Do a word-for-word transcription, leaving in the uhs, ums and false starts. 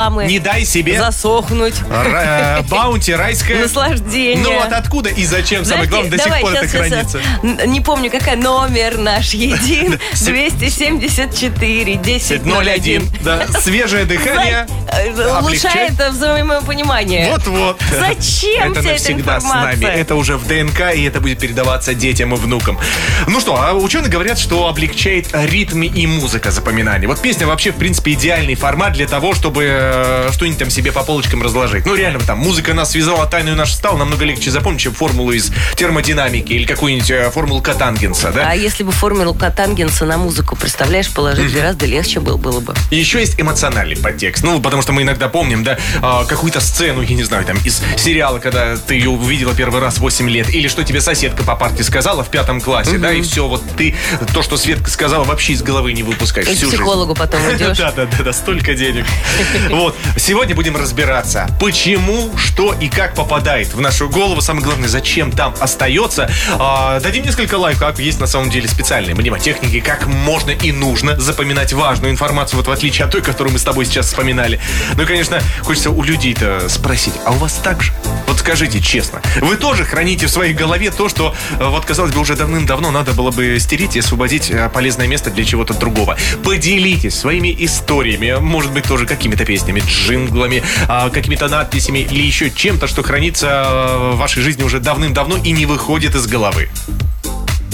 рекламы. Не дай себе засохнуть. Р- баунти, райское. Наслаждение. Ну вот откуда и зачем, самое главное, до сих пор это хранится. Не помню, какая номер наш един. двести семьдесят четыре десять ноль один. Да, свежее дыхание. Улучшает взаимопонимание. Вот-вот. Зачем это вся эта навсегда информация? с нами. Это уже в ДНК, и это будет передаваться детям и внукам. Ну что, а ученые говорят, что облегчает ритм и музыка запоминания. Вот песня вообще, в принципе, идеальный формат для того, чтобы э, что-нибудь там себе по полочкам разложить. Ну, реально, там, музыка нас связала, тайную нашу стал, намного легче запомнить, чем формулу из термодинамики или какую-нибудь э, формулу Котангенса, да? А если бы формулу Котангенса на музыку, представляешь, положить, mm-hmm. гораздо легче было, было бы. И еще есть эмоциональный подтекст. Ну, потому что мы иногда помним, да, э, какую-то сцену, я не знаю, там, из сериала, когда ты ее увидела первый раз в восемь лет, или что тебе соседка по парте сказала в пятом классе, mm-hmm. да, и все, вот ты то, что Светка сказала, вообще из головы не выпускаешь. И к психологу жизнь. Потом идешь. Да, да, да, да, столько денег. Вот, сегодня будем разбираться, почему, что и как попадает в нашу голову. Самое главное, зачем там остается. А, дадим несколько лайфхаков, есть на самом деле специальные мнемотехники, как можно и нужно запоминать важную информацию, вот в отличие от той, которую мы с тобой сейчас вспоминали. Ну и, конечно, хочется у людей-то спросить, а у вас так же? Вот скажите честно, вы тоже храните в своей голове то, что, вот, казалось бы, уже давным-давно надо было бы стереть и освободить полезное место для чего-то другого. Поделитесь своими историями, может быть, тоже какими-то песнями, джинглами, какими-то надписями или еще чем-то, что хранится в вашей жизни уже давным-давно и не выходит из головы.